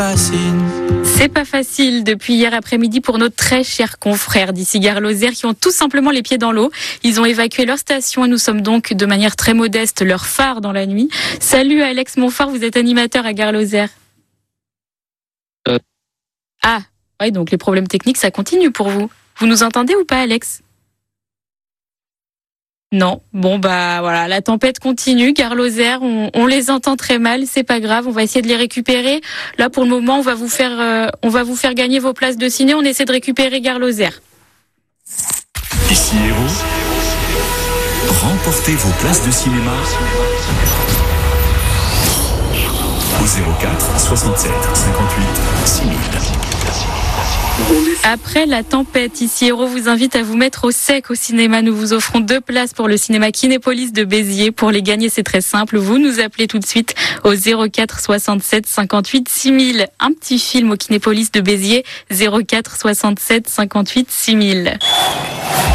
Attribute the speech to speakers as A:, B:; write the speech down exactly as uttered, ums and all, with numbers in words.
A: C'est pas facile depuis hier après-midi pour nos très chers confrères d'ici Gare Lozère qui ont tout simplement les pieds dans l'eau. Ils ont évacué leur station et nous sommes donc de manière très modeste leur phare dans la nuit. Salut Alex Montfort, vous êtes animateur à Gare Lozère.
B: Euh.
A: Ah, oui, donc les problèmes techniques ça continue pour vous. Vous nous entendez ou pas Alex ? Non, bon bah voilà, la tempête continue, Gare Lozère, on, on les entend très mal, c'est pas grave, on va essayer de les récupérer. Là pour le moment, on va vous faire, euh, on va vous faire gagner vos places de ciné. On essaie de récupérer Gare Lozère.
C: Ici Héros, remportez vos places de cinéma au zéro quatre soixante-sept cinquante-huit six mille.
A: Après la tempête, ici Héros vous invite à vous mettre au sec au cinéma. Nous vous offrons deux places pour le cinéma Kinépolis de Béziers. Pour les gagner, c'est très simple. Vous nous appelez tout de suite au zéro quatre soixante-sept cinquante-huit six mille. Un petit film au Kinépolis de Béziers, zéro quatre soixante-sept cinquante-huit six mille.